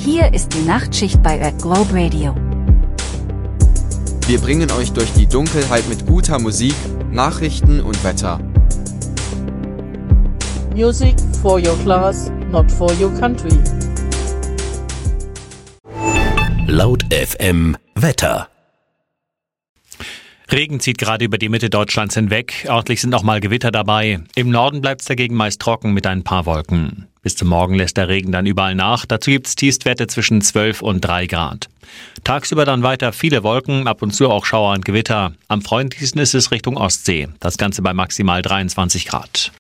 Hier ist die Nachtschicht bei Red Globe Radio. Wir bringen euch durch die Dunkelheit mit guter Musik, Nachrichten und Wetter. Music for your class, not for your country. Laut FM Wetter. Regen zieht gerade über die Mitte Deutschlands hinweg. Örtlich sind auch mal Gewitter dabei. Im Norden bleibt es dagegen meist trocken mit ein paar Wolken. Bis zum Morgen lässt der Regen dann überall nach. Dazu gibt es Tiefstwerte zwischen 12 und 3 Grad. Tagsüber dann weiter viele Wolken, ab und zu auch Schauer und Gewitter. Am freundlichsten ist es Richtung Ostsee. Das Ganze bei maximal 23 Grad.